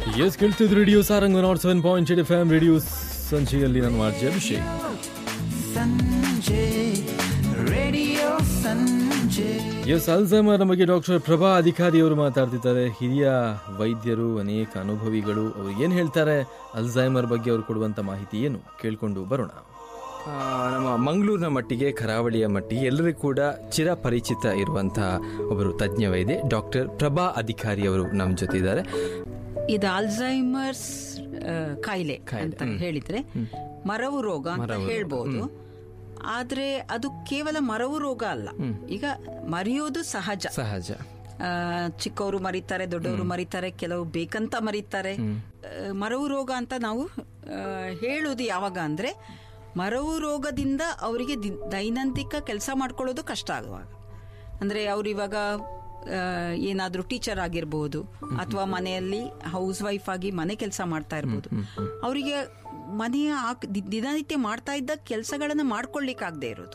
S ಕೇಳ್ತಿದ್ರು radio Sarang 107.8 FM radio ಸಂಜೆಯಲ್ಲಿ ನಾನು RJ Abhishek. S Alzheimer ಬಗ್ಗೆ doctor Prabha ಅಧಿಕಾರಿ ಅವರು ಮಾತಾಡ್ತಿದ್ದಾರೆ. ಹಿರಿಯ ವೈದ್ಯರು, ಅನೇಕ ಅನುಭವಿಗಳು. ಅವರು ಏನು ಹೇಳ್ತಾರೆ ಅಲ್ಝೈಮರ್ ಬಗ್ಗೆ, ಅವರು ಕೊಡುವಂಥ ಮಾಹಿತಿ ಏನು ಕೇಳ್ಕೊಂಡು ಬರೋಣ. ನಮ್ಮ ಮಂಗಳೂರಿನ ಮಟ್ಟಿಗೆ, ಕರಾವಳಿಯ ಮಟ್ಟಿಗೆ ಎಲ್ಲರಿಗೂ ಕೂಡ ಚಿರಪರಿಚಿತ ಇರುವಂತಹ ಒಬ್ಬರು ತಜ್ಞ ವೈದ್ಯೆ ಡಾಕ್ಟರ್ ಪ್ರಭಾ ಅಧಿಕಾರಿ ಅವರು ನಮ್ಮ ಜೊತೆ ಇದ್ದಾರೆ. ಇದು ಅಲ್ಝೈಮರ್ಸ್ ಕಾಯಿಲೆ ಅಂತ ಹೇಳಿದ್ರೆ ಮರವು ರೋಗ ಅಂತ ಹೇಳ್ಬೋದು. ಆದ್ರೆ ಅದು ಕೇವಲ ಮರವು ರೋಗ ಅಲ್ಲ. ಈಗ ಮರೆಯೋದು ಸಹಜ. ಚಿಕ್ಕವರು ಮರೀತಾರೆ, ದೊಡ್ಡವರು ಮರೀತಾರೆ, ಕೆಲವು ಬೇಕಂತ ಮರೀತಾರೆ. ಮರವು ರೋಗ ಅಂತ ನಾವು ಹೇಳುವುದು ಯಾವಾಗ ಅಂದ್ರೆ ಮರವು ರೋಗದಿಂದ ಅವರಿಗೆ ದೈನಂದಿನ ಕೆಲಸ ಮಾಡ್ಕೊಳ್ಳೋದು ಕಷ್ಟ ಆಗುವಾಗ. ಅಂದ್ರೆ ಅವ್ರು ಇವಾಗ ಏನಾದ್ರೂ ಟೀಚರ್ ಆಗಿರ್ಬೋದು ಅಥವಾ ಮನೆಯಲ್ಲಿ ಹೌಸ್ ವೈಫ್ ಆಗಿ ಮನೆ ಕೆಲಸ ಮಾಡ್ತಾ ಇರ್ಬೋದು. ಅವರಿಗೆ ಮನೆಯ ದಿನನಿತ್ಯ ಮಾಡ್ತಾ ಇದ್ದ ಕೆಲಸಗಳನ್ನ ಮಾಡ್ಕೊಳ್ಳಿಕ್ಕಾಗದೆ ಇರೋದು,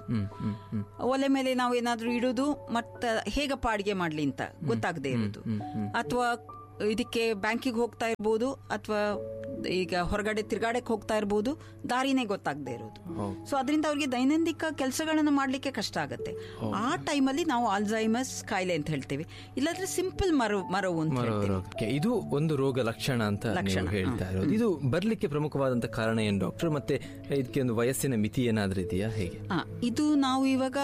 ಒಲೆ ಮೇಲೆ ನಾವು ಏನಾದ್ರೂ ಇಡೋದು ಮತ್ತೆ ಹೇಗಪ್ಪ ಅಡಿಗೆ ಮಾಡ್ಲಿ ಅಂತ ಗೊತ್ತಾಗದೆ ಇರೋದು, ಅಥವಾ ಇದಕ್ಕೆ ಬ್ಯಾಂಕಿಗೆ ಹೋಗ್ತಾ ಇರ್ಬೋದು ಅಥವಾ ಈಗ ಹೊರಗಡೆ ತಿರ್ಗಾಡಕ್ಕೆ ಹೋಗ್ತಾ ಇರ್ಬೋದು, ದಾರಿನೇ ಗೊತ್ತಾಗದೆ ಇರೋದು. ಸೊ ಅದರಿಂದ ಅವ್ರಿಗೆ ದೈನಂದಿನ ಕೆಲಸಗಳನ್ನ ಮಾಡ್ಲಿಕ್ಕೆ ಕಷ್ಟ ಆಗತ್ತೆ. ಆ ಟೈಮಲ್ಲಿ ನಾವು ಅಲ್ಝೈಮರ್ಸ್ ಕಾಯಿಲೆ ಅಂತ ಹೇಳ್ತೇವೆ, ಇಲ್ಲಾಂದ್ರೆ ಸಿಂಪಲ್ ಮರವು ಅಂತ ಹೇಳ್ತೇವೆ. ಇದು ಒಂದು ರೋಗ ಲಕ್ಷಣ ಅಂತ ಹೇಳ್ತಾ ಇರೋದು. ಇದು ಬರ್ಲಿಕ್ಕೆ ಪ್ರಮುಖವಾದಂತ ಕಾರಣ ಏನು ಡಾಕ್ಟರ್? ಮತ್ತೆ ಇದಕ್ಕೆ ಒಂದು ವಯಸ್ಸಿನ ಮಿತಿ ಏನಾದ್ರೂ ಇದೆಯಾ, ಹೇಗೆ? ಇದು ನಾವು ಇವಾಗ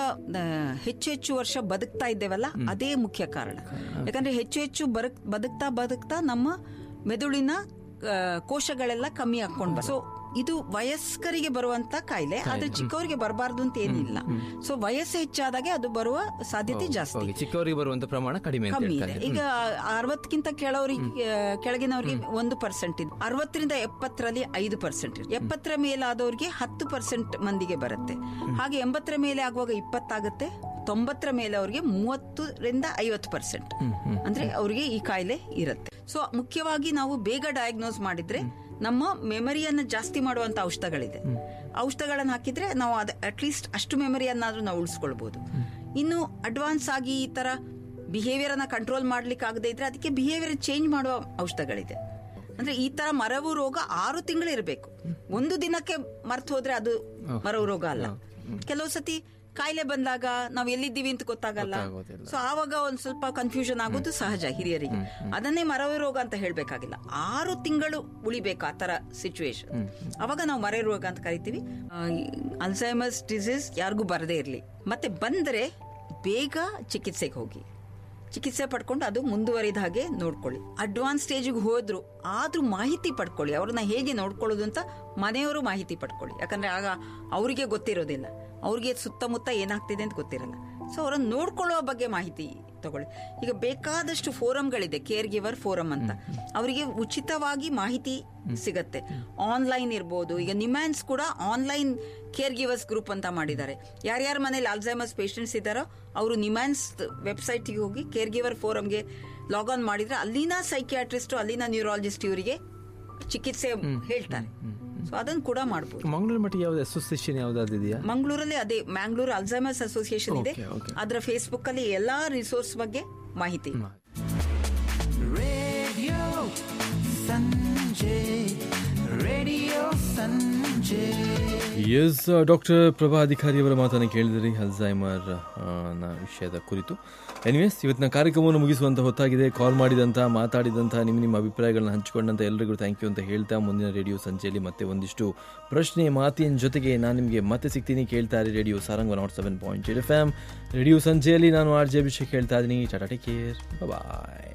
ಹೆಚ್ಚು ವರ್ಷ ಬದುಕ್ತಾ ಇದ್ದೇವಲ್ಲ, ಅದೇ ಮುಖ್ಯ ಕಾರಣ. ಯಾಕಂದ್ರೆ ಹೆಚ್ಚು ಬದುಕ್ತಾ ನಮ್ಮ ಮೆದುಳಿನ ಕೋಶಗಳೆಲ್ಲ ಕಮ್ಮಿ ಹಾಕೊಂಡು ಸೊ ಇದು ವಯಸ್ಕರಿಗೆ ಬರುವಂತ ಕಾಯಿಲೆ. ಆದ್ರೆ ಚಿಕ್ಕವರಿಗೆ ಬರಬಾರ್ದು ಅಂತ ಏನಿಲ್ಲ. ಸೊ ವಯಸ್ಸು ಹೆಚ್ಚಾದಾಗೆ ಅದು ಬರುವ ಸಾಧ್ಯತೆ ಜಾಸ್ತಿ. ಚಿಕ್ಕವರಿಗೆ ಬರುವಂತ ಪ್ರಮಾಣ ಕಡಿಮೆ ಇದೆ. ಈಗ 60ಕ್ಕಿಂತ ಕೆಳಗಿನವರಿಗೆ 1% ಇದೆ, 60ರಿಂದ 70ರಲ್ಲಿ 5% ಇದೆ, 70ರ ಮೇಲಾದವ್ರಿಗೆ 10% ಮಂದಿಗೆ ಬರುತ್ತೆ. ಹಾಗೆ 80ರ ಮೇಲೆ ಆಗುವಾಗ 20 ಆಗುತ್ತೆ, 90ರ ಮೇಲೆ ಅವ್ರಿಗೆ 30ರಿಂದ 50% ಅಂದ್ರೆ ಅವ್ರಿಗೆ ಈ ಕಾಯಿಲೆ ಇರುತ್ತೆ. ಸೊ ಮುಖ್ಯವಾಗಿ ನಾವು ಬೇಗ ಡಯಾಗ್ನೋಸ್ ಮಾಡಿದ್ರೆ ನಮ್ಮ ಮೆಮರಿಯನ್ನ ಜಾಸ್ತಿ ಮಾಡುವಂತ ಔಷಧಗಳಿದೆ. ಔಷಧಗಳನ್ನು ಹಾಕಿದ್ರೆ ನಾವು ಅಟ್ಲೀಸ್ಟ್ ಅಷ್ಟು ಮೆಮರಿಯನ್ನಾದ್ರೂ ನಾವು ಉಳಿಸ್ಕೊಳ್ಬಹುದು. ಇನ್ನು ಅಡ್ವಾನ್ಸ್ ಆಗಿ ಈ ತರ ಬಿಹೇವಿಯರ್ ಅನ್ನ ಕಂಟ್ರೋಲ್ ಮಾಡ್ಲಿಕ್ಕೆ ಆಗದೆ ಇದ್ರೆ ಅದಕ್ಕೆ ಬಿಹೇವಿಯರ್ ಚೇಂಜ್ ಮಾಡುವ ಔಷಧಗಳಿದೆ. ಅಂದ್ರೆ ಈ ತರ ಮರವು ರೋಗ 6 ತಿಂಗಳು ಇರಬೇಕು. ಒಂದು ದಿನಕ್ಕೆ ಮರ್ತು ಹೋದ್ರೆ ಅದು ಮರವು ರೋಗ ಅಲ್ಲ. ಕೆಲವು ಸತಿ ಕಾಯಿಲೆ ಬಂದಾಗ ನಾವು ಎಲ್ಲಿದ್ದೀವಿ ಅಂತ ಗೊತ್ತಾಗಲ್ಲ. ಸೊ ಆವಾಗ ಒಂದ್ ಸ್ವಲ್ಪ ಕನ್ಫ್ಯೂಷನ್ ಆಗೋದು ಸಹಜ ಹಿರಿಯರಿಗೆ. ಅದನ್ನೇ ಮರವು ರೋಗ ಅಂತ ಹೇಳ್ಬೇಕಾಗಿಲ್ಲ. 6 ತಿಂಗಳು ಉಳಿಬೇಕು ಆ ತರ ಸಿಚುವೇಶನ್. ಅವಾಗ ನಾವು ಮರವು ರೋಗ ಅಂತ ಕರಿತೀವಿ. ಅಲ್ಝೈಮರ್ಸ್ ಡಿಸೀಸ್ ಯಾರಿಗೂ ಬರದೇ ಇರ್ಲಿ, ಮತ್ತೆ ಬಂದ್ರೆ ಬೇಗ ಚಿಕಿತ್ಸೆಗೆ ಹೋಗಿ, ಚಿಕಿತ್ಸೆ ಪಡ್ಕೊಂಡು ಅದು ಮುಂದುವರಿದ ಹಾಗೆ ನೋಡ್ಕೊಳ್ಳಿ. ಅಡ್ವಾನ್ಸ್ ಸ್ಟೇಜಿಗೆ ಹೋದ್ರು ಆದ್ರೂ ಮಾಹಿತಿ ಪಡ್ಕೊಳ್ಳಿ, ಅವ್ರನ್ನ ಹೇಗೆ ನೋಡ್ಕೊಳ್ಳೋದು ಅಂತ ಮನೆಯವರು ಮಾಹಿತಿ ಪಡ್ಕೊಳ್ಳಿ. ಯಾಕಂದ್ರೆ ಆಗ ಅವರಿಗೆ ಗೊತ್ತಿರೋದಿಲ್ಲ, ಅವ್ರಿಗೆ ಸುತ್ತಮುತ್ತ ಏನಾಗ್ತಿದೆ ಅಂತ ಗೊತ್ತಿರಲ್ಲ. ಸೊ ಅವರನ್ನು ನೋಡ್ಕೊಳ್ಳುವ ಬಗ್ಗೆ ಮಾಹಿತಿ ತಗೊಳ್ಳಿ. ಈಗ ಬೇಕಾದಷ್ಟು ಫೋರಂಗಳಿದೆ, ಕೇರ್ ಗಿವರ್ ಫೋರಂ ಅಂತ, ಅವರಿಗೆ ಉಚಿತವಾಗಿ ಮಾಹಿತಿ ಸಿಗತ್ತೆ. ಆನ್ಲೈನ್ ಇರ್ಬೋದು. ಈಗ ನಿಮ್ಯಾನ್ಸ್ ಕೂಡ ಆನ್ಲೈನ್ ಕೇರ್ ಗಿವರ್ಸ್ ಗ್ರೂಪ್ ಅಂತ ಮಾಡಿದ್ದಾರೆ. ಯಾರ್ಯಾರ ಮನೇಲಿ ಅಲ್ಝೈಮರ್ಸ್ ಪೇಷಂಟ್ಸ್ ಇದ್ದಾರೋ ಅವರು ನಿಮ್ಯಾನ್ಸ್ ವೆಬ್ಸೈಟ್ಗೆ ಹೋಗಿ ಕೇರ್ ಗಿವರ್ ಫೋರಂಗೆ ಲಾಗ್ ಆನ್ ಮಾಡಿದ್ರೆ ಅಲ್ಲಿನ ಸೈಕಿಯಾಟ್ರಿಸ್ಟ್, ಅಲ್ಲಿನ ನ್ಯೂರಾಲಜಿಸ್ಟ್ ಇವರಿಗೆ ಚಿಕಿತ್ಸೆ ಹೇಳ್ತಾರೆ. ಸೊ ಅದನ್ನು ಕೂಡ ಮಾಡಬಹುದು. ಮಂಗಳೂರು ಮಟ್ಟಿಗೆ ಯಾವ್ದು ಅಸೋಸಿಯೇಷನ್ ಯಾವ್ದಾದಿದೆಯಾ? ಮಂಗಳೂರಲ್ಲಿ ಅದೇ ಮ್ಯಾಂಗ್ಳೂರ್ ಅಲ್ಝೈಮರ್ಸ್ ಅಸೋಸಿಯೇಷನ್ ಇದೆ. ಅದರ ಫೇಸ್ಬುಕ್ ಅಲ್ಲಿ ಎಲ್ಲಾ ರಿಸೋರ್ಸ್ ಬಗ್ಗೆ ಮಾಹಿತಿ. ಎಸ್, ಡಾಕ್ಟರ್ ಪ್ರಭಾ ಅಧಿಕಾರಿ ಅವರ ಮಾತನ್ನು ಕೇಳಿದಿರಿ ಅಲ್ಝೈಮರ್ ನ ವಿಷಯದ ಕುರಿತು. ಎನಿವೇಸ್, ಇವತ್ತಿನ ಕಾರ್ಯಕ್ರಮವನ್ನು ಮುಗಿಸುವಂತ ಹೊತ್ತಾಗಿದೆ. ಕಾಲ್ ಮಾಡಿದಂಥ, ಮಾತಾಡಿದಂಥ, ನಿಮ್ಮ ಅಭಿಪ್ರಾಯಗಳನ್ನ ಹಂಚಿಕೊಂಡಂಥ ಎಲ್ಲರಿಗೂ ಥ್ಯಾಂಕ್ ಯು ಅಂತ ಹೇಳ್ತಾ, ಮುಂದಿನ ರೇಡಿಯೋ ಸಂಜೆಯಲ್ಲಿ ಮತ್ತೆ ಒಂದಿಷ್ಟು ಪ್ರಶ್ನೆ ಮಾತಿನ ಜೊತೆಗೆ ನಾನು ನಿಮಗೆ ಮತ್ತೆ ಸಿಗ್ತೀನಿ. ಕೇಳ್ತಾ ಇರಿ ರೇಡಿಯೋ ಸಾರಂಗ್ 107.8 FM ರೇಡಿಯೋ ಸಂಜೆಯಲ್ಲಿ. ನಾನು ಆರ್ಜೆ ಅಭಿಷೇಕ್ ಹೇಳ್ತಾ ಇದ್ದೀನಿ. ಟಾಟಾ, ಟೇಕ್ ಕೇರ್, ಬಾಯ್.